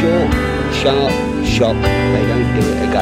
short, sharp shock. They don't do it again.